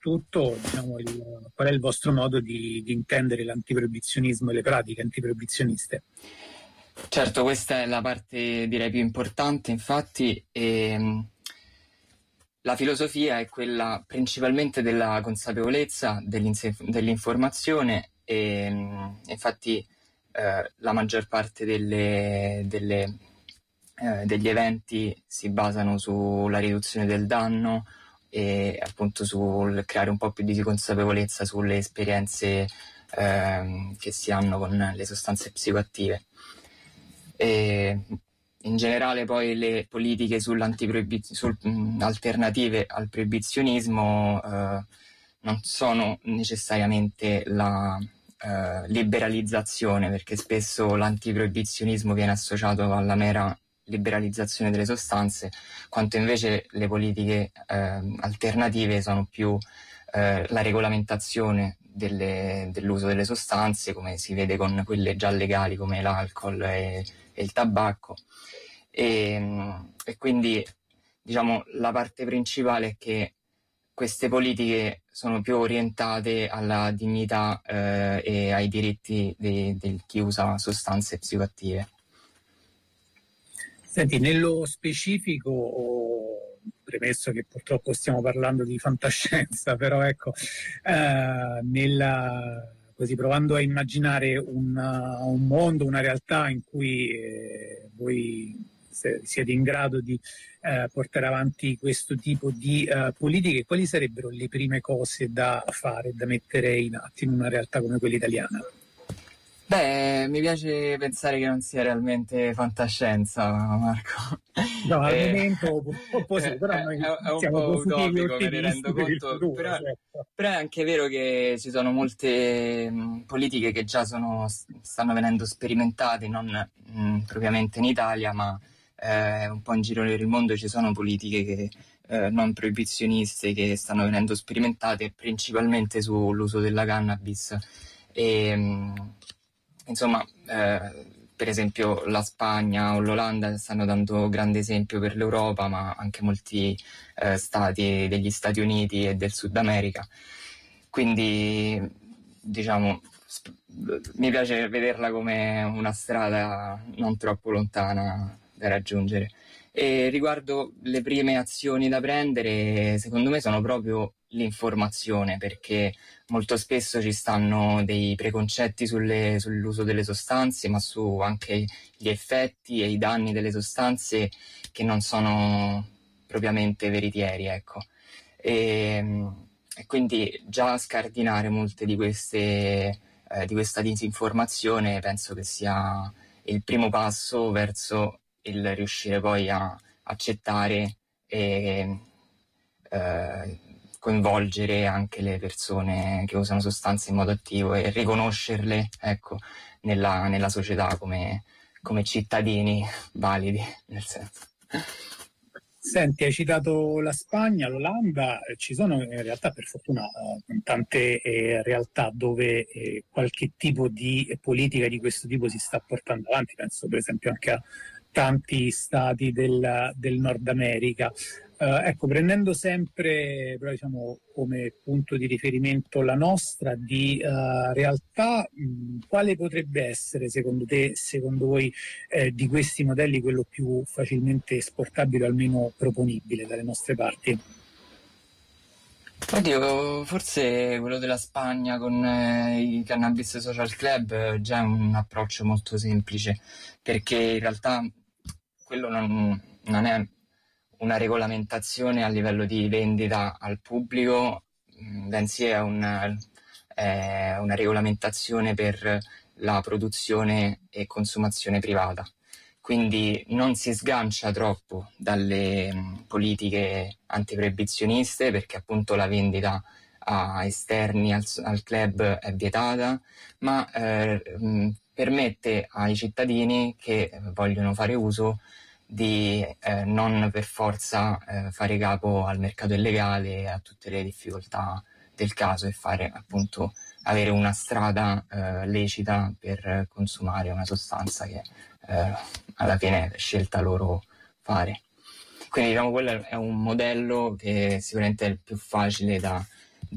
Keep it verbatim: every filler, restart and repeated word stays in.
soprattutto diciamo, il, qual è il vostro modo di, di intendere l'antiproibizionismo e le pratiche antiproibizioniste? Certo, questa è la parte direi più importante, infatti, e la filosofia è quella principalmente della consapevolezza, dell'informazione e infatti eh, la maggior parte delle, delle, eh, degli eventi si basano sulla riduzione del danno e appunto sul creare un po' più di consapevolezza sulle esperienze eh, che si hanno con le sostanze psicoattive. E in generale poi le politiche sull'antiproibiz- sul, mh, alternative al proibizionismo eh, non sono necessariamente la eh, liberalizzazione, perché spesso l'antiproibizionismo viene associato alla mera liberalizzazione delle sostanze, quanto invece le politiche eh, alternative sono più eh, la regolamentazione delle, dell'uso delle sostanze, come si vede con quelle già legali come l'alcol e, e il tabacco. E, e quindi diciamo la parte principale è che queste politiche sono più orientate alla dignità eh, e ai diritti di, di chi usa sostanze psicoattive. Senti, nello specifico, premesso che purtroppo stiamo parlando di fantascienza, però ecco, eh, nella, così provando a immaginare un, un mondo, una realtà in cui eh, voi siete in grado di eh, portare avanti questo tipo di uh, politiche, quali sarebbero le prime cose da fare, da mettere in atto in una realtà come quella italiana? Beh, mi piace pensare che non sia realmente fantascienza, Marco. No, al eh, momento purtroppo sì, però è, noi è, è un siamo po' positivi utopico, me ne rendo conto, futuro, però, certo. però è anche vero che ci sono molte mh, politiche che già sono, stanno venendo sperimentate, non mh, propriamente in Italia, ma eh, un po' in giro per il mondo ci sono politiche che, eh, non proibizioniste che stanno venendo sperimentate principalmente sull'uso della cannabis. E, mh, insomma, eh, per esempio la Spagna o l'Olanda stanno dando grande esempio per l'Europa, ma anche molti eh, stati degli Stati Uniti e del Sud America. Quindi, diciamo, sp- mi piace vederla come una strada non troppo lontana da raggiungere. E riguardo le prime azioni da prendere, secondo me sono proprio l'informazione, perché molto spesso ci stanno dei preconcetti sulle, sull'uso delle sostanze, ma su anche gli effetti e i danni delle sostanze che non sono propriamente veritieri, ecco. E, e quindi già scardinare molte di queste eh, di questa disinformazione penso che sia il primo passo verso il riuscire poi a accettare e eh, coinvolgere anche le persone che usano sostanze in modo attivo e riconoscerle, ecco, nella, nella società come, come cittadini validi, nel senso. Senti, hai citato la Spagna, l'Olanda, ci sono in realtà per fortuna eh, tante eh, realtà dove eh, qualche tipo di politica di questo tipo si sta portando avanti, penso per esempio anche a tanti stati del, del Nord America. Eh, ecco, prendendo sempre però, diciamo, come punto di riferimento la nostra di eh, realtà, mh, quale potrebbe essere secondo te, secondo voi, eh, di questi modelli quello più facilmente esportabile o almeno proponibile dalle nostre parti? Oddio, forse quello della Spagna con eh, i Cannabis Social Club eh, già è un approccio molto semplice, perché in realtà quello non, non è una regolamentazione a livello di vendita al pubblico, mh, bensì è una, è una regolamentazione per la produzione e consumazione privata. Quindi non si sgancia troppo dalle mh, politiche antiproibizioniste, perché appunto la vendita a esterni al, al club è vietata, ma eh, mh, permette ai cittadini che vogliono fare uso di eh, non per forza eh, fare capo al mercato illegale e a tutte le difficoltà del caso e fare appunto avere una strada eh, lecita per consumare una sostanza che eh, alla fine è scelta loro fare. Quindi diciamo quello è un modello che sicuramente è il più facile da,